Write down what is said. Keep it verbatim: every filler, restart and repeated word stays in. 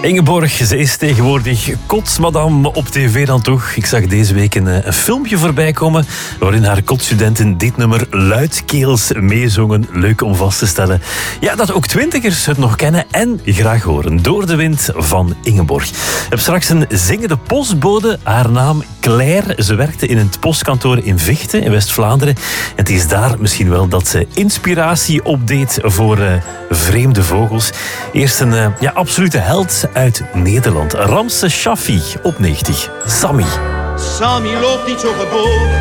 Ingeborg, ze is tegenwoordig kotsmadam op tv dan toch. Ik zag deze week een, een filmpje voorbij komen waarin haar kotsstudenten dit nummer luidkeels meezongen. Leuk om vast te stellen. Ja, dat ook twintigers het nog kennen en graag horen. Door de wind van Ingeborg. Ik heb straks een zingende postbode. Haar naam Claire. Ze werkte in het postkantoor in Vechten in West-Vlaanderen. En het is daar misschien wel dat ze inspiratie opdeed voor uh, vreemde vogels. Eerst een uh, ja, absolute held uit Nederland. Ramse Shaffi op negentig. Sammy. Sammy loopt niet zo geboren.